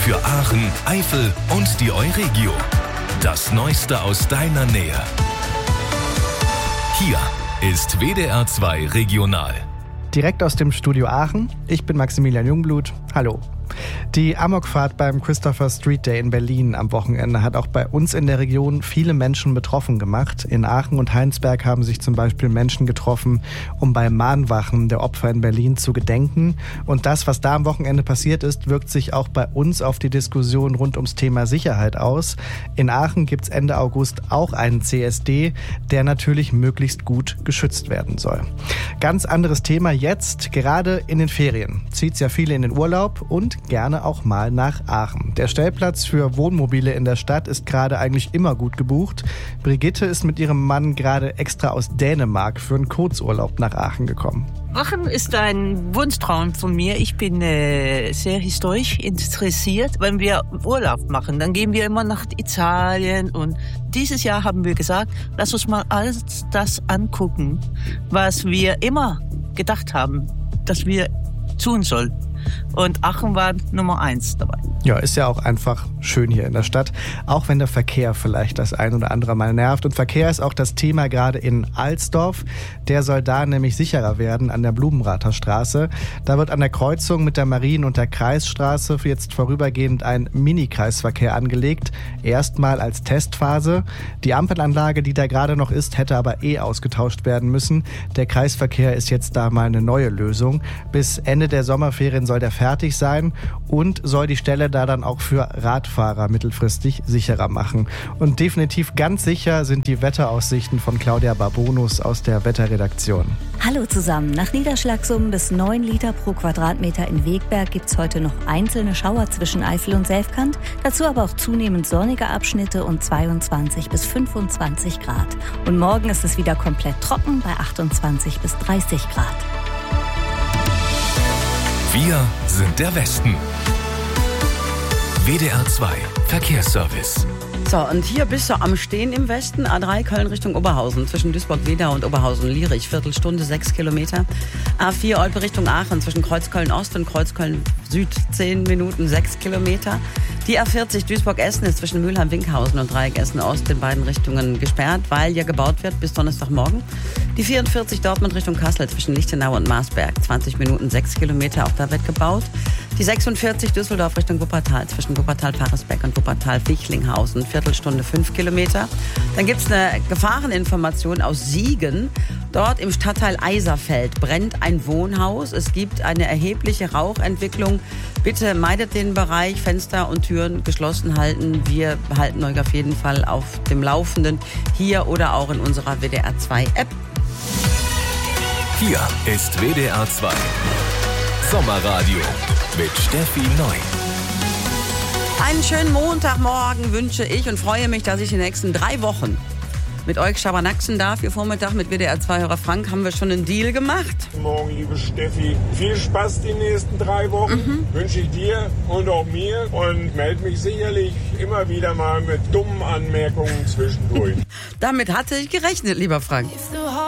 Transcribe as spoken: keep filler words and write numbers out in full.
für Aachen, Eifel und die Euregio. Das Neueste aus deiner Nähe. Hier ist W D R zwei Regional. Direkt aus dem Studio Aachen. Ich bin Maximilian Jungblut. Hallo. Die Amokfahrt beim Christopher Street Day in Berlin am Wochenende hat auch bei uns in der Region viele Menschen betroffen gemacht. In Aachen und Heinsberg haben sich zum Beispiel Menschen getroffen, um bei Mahnwachen der Opfer in Berlin zu gedenken. Und das, was da am Wochenende passiert ist, wirkt sich auch bei uns auf die Diskussion rund ums Thema Sicherheit aus. In Aachen gibt es Ende August auch einen C S D, der natürlich möglichst gut geschützt werden soll. Ganz anderes Thema jetzt, gerade in den Ferien. Zieht's ja viele in den Urlaub und gerne auch mal nach Aachen. Der Stellplatz für Wohnmobile in der Stadt ist gerade eigentlich immer gut gebucht. Brigitte ist mit ihrem Mann gerade extra aus Dänemark für einen Kurzurlaub nach Aachen gekommen. Aachen ist ein Wunschtraum von mir. Ich bin äh, sehr historisch interessiert. Wenn wir Urlaub machen, dann gehen wir immer nach Italien. Und dieses Jahr haben wir gesagt, lass uns mal alles das angucken, was wir immer gedacht haben, dass wir tun sollen. Und Aachen war Nummer eins dabei. Ja, ist ja auch einfach schön hier in der Stadt, auch wenn der Verkehr vielleicht das ein oder andere Mal nervt. Und Verkehr ist auch das Thema gerade in Alsdorf. Der soll da nämlich sicherer werden an der Blumenrather Straße. Da wird an der Kreuzung mit der Marien- und der Kreisstraße jetzt vorübergehend ein Mini-Kreisverkehr angelegt. Erstmal als Testphase. Die Ampelanlage, die da gerade noch ist, hätte aber eh ausgetauscht werden müssen. Der Kreisverkehr ist jetzt da mal eine neue Lösung. Bis Ende der Sommerferien soll der fertig sein und soll die Stelle da dann auch für Radfahrer mittelfristig sicherer machen. Und definitiv ganz sicher sind die Wetteraussichten von Claudia Barbonus aus der Wetterredaktion. Hallo zusammen. Nach Niederschlagssummen bis neun Liter pro Quadratmeter in Wegberg gibt es heute noch einzelne Schauer zwischen Eifel und Selfkant. Dazu aber auch zunehmend sonnige Abschnitte und zweiundzwanzig bis fünfundzwanzig Grad. Und morgen ist es wieder komplett trocken bei achtundzwanzig bis dreißig Grad. Wir sind der Westen. W D R zwei Verkehrsservice. So, und hier bist du am Stehen im Westen. A drei Köln Richtung Oberhausen, zwischen Duisburg-Wedau und Oberhausen-Lierich. Viertelstunde, sechs Kilometer. A vier Olpe Richtung Aachen, zwischen Kreuzköln-Ost und Kreuzköln-Süd. Zehn Minuten, sechs Kilometer. Die A vierzig Duisburg-Essen ist zwischen Mülheim-Winkhausen und Dreieck Essen-Ost in beiden Richtungen gesperrt, weil ja gebaut wird bis Donnerstagmorgen. Die vierundvierzig Dortmund Richtung Kassel zwischen Lichtenau und Marsberg. zwanzig Minuten, sechs Kilometer, auch da wird gebaut. Die sechsundvierzig Düsseldorf Richtung Wuppertal, zwischen Wuppertal-Paresbeck und Wuppertal-Wichlinghausen. Viertelstunde, fünf Kilometer. Dann gibt es eine Gefahreninformation aus Siegen. Dort im Stadtteil Eiserfeld brennt ein Wohnhaus. Es gibt eine erhebliche Rauchentwicklung. Bitte meidet den Bereich, Fenster und Türen geschlossen halten. Wir halten euch auf jeden Fall auf dem Laufenden, hier oder auch in unserer W D R zwei App. Hier ist W D R zwei Sommerradio mit Steffi Neu. Einen schönen Montagmorgen wünsche ich und freue mich, dass ich die nächsten drei Wochen mit euch schabernacksen darf. Ihr Vormittag mit W D R zwei-Hörer Frank haben wir schon einen Deal gemacht. Guten Morgen, liebe Steffi. Viel Spaß die nächsten drei Wochen. Mhm. Wünsche ich dir und auch mir. Und melde mich sicherlich immer wieder mal mit dummen Anmerkungen zwischendurch. Damit hatte ich gerechnet, lieber Frank.